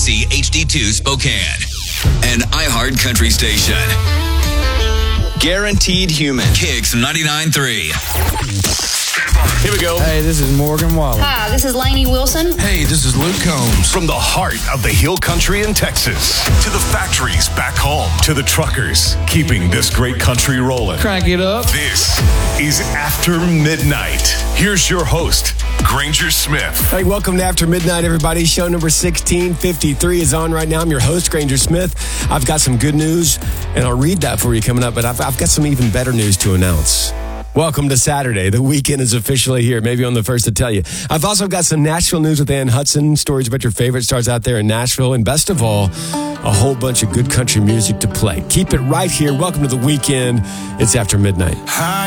KFC HD2 Spokane. An iHeart Country station. Guaranteed Human. Kicks 99.3. Here we go. Hey, this is Morgan Wallen. Hi, this is Lainey Wilson. Hey, this is Luke Combs. From the heart of the Hill Country in Texas to the factories back home to the truckers keeping this great country rolling. Crank it up. This is After Midnight. Here's your host, Granger Smith. Hey, welcome to After Midnight, everybody. Show number 1653 is on right now. I'm your host, Granger Smith. I've got some good news, and I'll read that for you coming up, but I've got some even better news to announce. Welcome to Saturday. The weekend is officially here. Maybe I'm the first to tell you. I've also got some Nashville news with Ann Hudson, stories about your favorite stars out there in Nashville, and best of all, a whole bunch of good country music to play. Keep it right here. Welcome to the weekend. It's After Midnight.